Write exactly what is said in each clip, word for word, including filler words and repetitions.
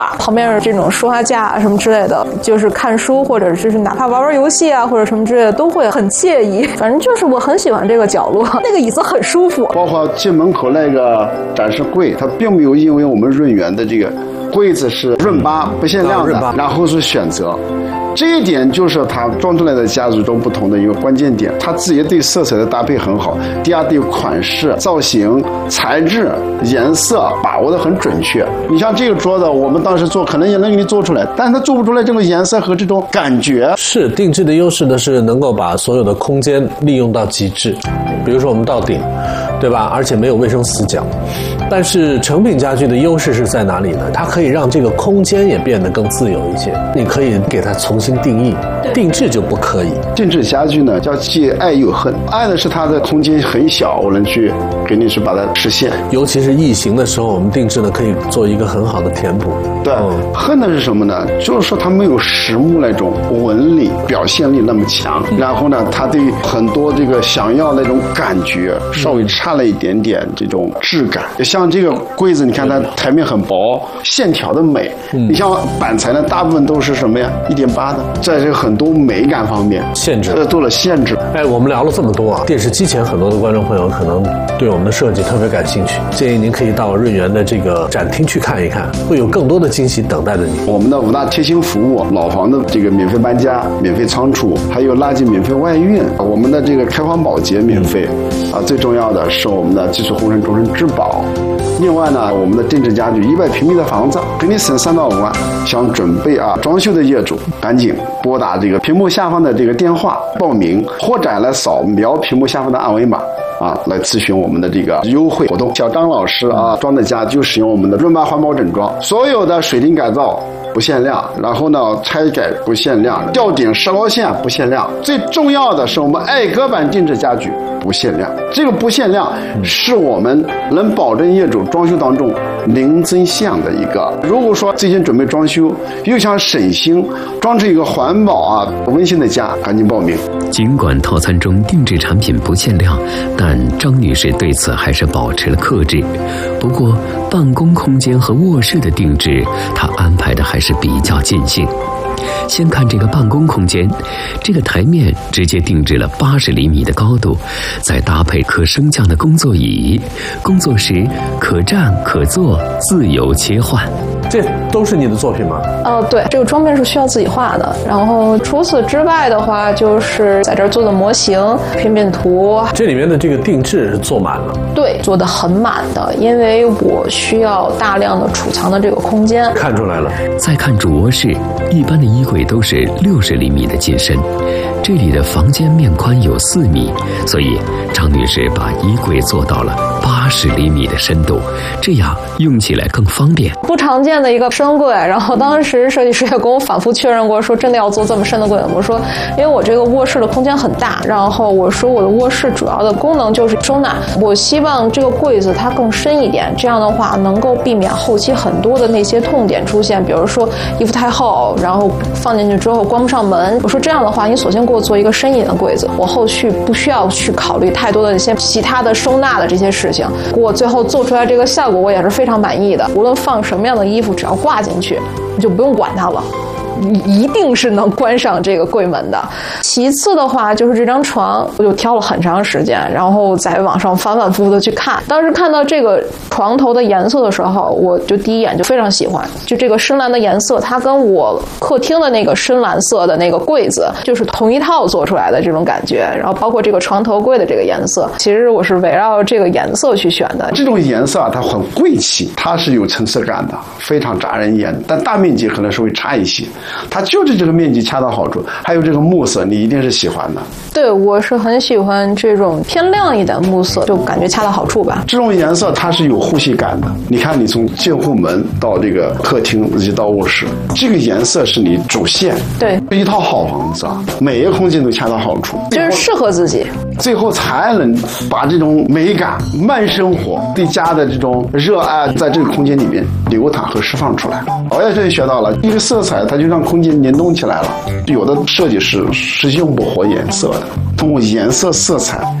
旁边是这种书画架什么之类的，就是看书或者就是哪怕玩玩游戏啊或者什么之类的都会很惬意。反正就是我很喜欢这个角落，那个椅子很舒服。 包括进门口那个展示柜，它并没有因为我们润园的这个柜子是润八不限量的，然后是选择。这一点就是它装出来的家具中不同的一个关键点，它自己对色彩的搭配很好，第二对款式、造型、材质、颜色把握的很准确。你像这个桌子，我们当时做可能也能给你做出来，但是它做不出来这种颜色和这种感觉。 是定制的优势呢，是能够把所有的空间利用到极致，比如说我们到顶，对吧？而且没有卫生死角。但是成品家具的优势是在哪里呢？它可以让这个空间也变得更自由一些，你可以给它重新定义，定制就不可以。 定制家具呢，叫既爱又恨。爱的是它的空间很小，我能去给你是把它实现。 尤其是异形的时候，我们定制呢可以做一个很好的填补。 对，嗯、恨的是什么呢？就是说它没有实木那种纹理表现力那么强，嗯、然后呢，它对很多这个想要那种感觉稍微差了一点点这种质感。像这个柜子，你看它台面很薄，线条的美。嗯、你像板材呢，大部分都是什么呀？一点八的，在这个很多美感方面限制， 呃，做了限制。 哎，我们聊了这么多啊，电视机前很多的观众朋友可能对我们的设计特别感兴趣，建议您可以到润园的这个展厅去看一看，会有更多的惊喜等待着你。 我们的五大贴心服务，老房的这个免费搬家、免费仓储，还有垃圾免费外运，我们的这个开荒保洁免费，嗯、啊，最重要的是我们的技术红绳终身质保。另外呢，我们的定制家具一百平米的房子给你省三到五万，想准备啊装修的业主赶紧拨打这个屏幕下方的这个电话报名，或者来扫描屏幕下方的二维码啊，来咨询我们的这个优惠活动。小张老师啊，装的家就使用我们的润八环保整装，所有的水晶改造不限量，然后呢拆改不限量，吊顶石膏线不限量，最重要的是我们爱隔板定制家具不限量。这个不限量是我们能保证业主装修当中零增项的一个。如果说最近准备装修，又想省心，装出一个环保啊温馨的家，赶紧报名。 尽管套餐中定制产品不限量，但张女士对此还是保持了克制。不过办公空间和卧室的定制，她安排的还是比较尽兴。先看这个办公空间，这个台面直接定制了八十厘米的高度，再搭配可升降的工作椅，工作时可站可坐，自由切换。 这都是你的作品吗？ 哦，对，这个装备是需要自己画的。然后除此之外的话，就是在这儿做的模型、平面图。 这里面的这个定制是做满了？ 对，做的很满的，因为我需要大量的储藏的这个空间。 看出来了。 再看主卧室，一般的衣柜都是六十厘米的进深，这里的房间面宽有四米，所以张女士把衣柜做到了八十厘米的深度，这样用起来更方便。 不常见的一个深柜，然后当时设计师也跟我反复确认过，说真的要做这么深的柜子。我说，因为我这个卧室的空间很大，然后我说我的卧室主要的功能就是收纳，我希望这个柜子它更深一点，这样的话能够避免后期很多的那些痛点出现，比如说衣服太厚，然后放进去之后关不上门。我说这样的话，你索性给我做一个深一点的柜子，我后续不需要去考虑太多的一些其他的收纳的这些事情。给我最后做出来这个效果，我也是非常满意的。无论放什么样的衣服，只要挂进去，你就不用管它了。你一定是能关上这个柜门的。其次的话，就是这张床，我就挑了很长时间，然后在网上反反复复的去看。当时看到这个床头的颜色的时候，我就第一眼就非常喜欢，就这个深蓝的颜色，它跟我客厅的那个深蓝色的那个柜子就是同一套做出来的这种感觉。然后包括这个床头柜的这个颜色，其实我是围绕这个颜色去选的。 这种颜色啊，它很贵气，它是有层次感的，非常扎人眼，但大面积可能稍微差一些。它就是这个面积恰到好处，还有这个木色，你一定是喜欢的。 对，我是很喜欢这种偏亮一点木色，就感觉恰到好处吧。 这种颜色它是有呼吸感的。你看，你从进户门到这个客厅以及到卧室，这个颜色是你主线。 对， 一套好房子啊，每一个空间都恰到好处， 就是适合自己， 最后才能把这种美感、慢生活对家的这种热爱，在这个空间里面流淌和释放出来。我也这里学到了，一个色彩它就让空间联动起来了。有的设计师是用不活颜色的，通过颜色、色彩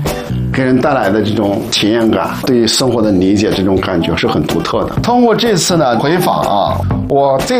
给人带来的这种体验感，对于生活的理解，这种感觉是很独特的。通过这次呢回访啊，我这